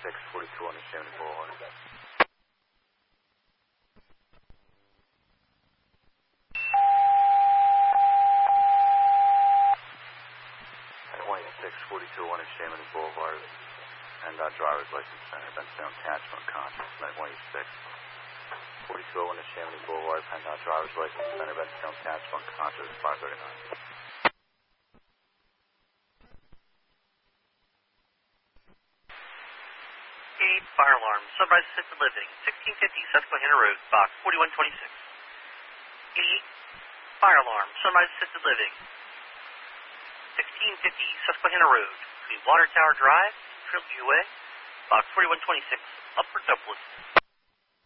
642 on the Chamonix Boulevard. 642 on the Chamonix Boulevard, and driver's license center, Benson attachment conscious, 916. 42 on the Chamonix Boulevard, and driver's license center, Benson attachment conscious, 539. Fire alarm, Sunrise Assisted Living, 1650 Susquehanna Road, box 4126. 88, fire alarm, Sunrise Assisted Living, 1650 Susquehanna Road, between Water Tower Drive and Trilogy Way, box 4126, Upper Dublin.